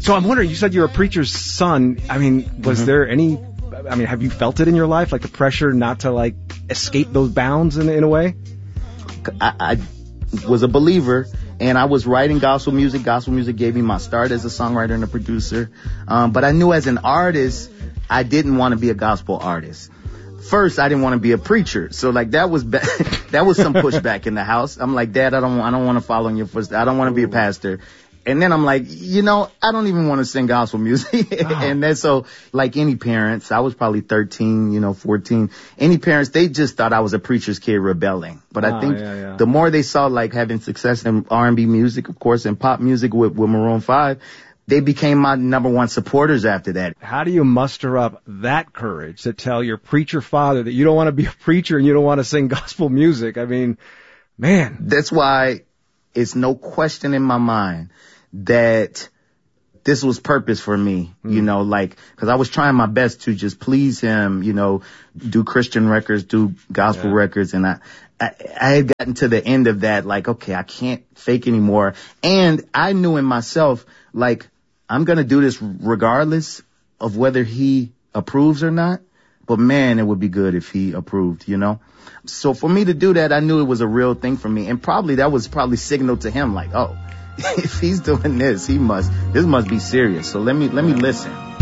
So I'm wondering, you said you're a preacher's son. I mean, was there have you felt it in your life, like the pressure not to like escape those bounds in a way? I was a believer, and I was writing gospel music. Gospel music gave me my start as a songwriter and a producer. But I knew as an artist, I didn't want to be a gospel artist. First, I didn't want to be a preacher. So like that was that was some pushback in the house. I'm like, Dad, I don't want to follow in your footsteps. I don't want to be a pastor. And then I'm like, I don't even want to sing gospel music. And then so like any parents, I was probably 13, 14. Any parents, they just thought I was a preacher's kid rebelling. But I think the more they saw like having success in R&B music, of course, and pop music with Maroon 5, they became my number one supporters after that. How do you muster up that courage to tell your preacher father that you don't want to be a preacher and you don't want to sing gospel music? I mean, man. That's why it's no question in my mind that this was purpose for me, cause I was trying my best to just please him, do Christian records, do gospel records. And I had gotten to the end of that, like, okay, I can't fake anymore. And I knew in myself, like, I'm going to do this regardless of whether he approves or not. But man, it would be good if he approved, So for me to do that, I knew it was a real thing for me. And that was signal to him, like, oh, if he's doing this, this must be serious. So let me listen.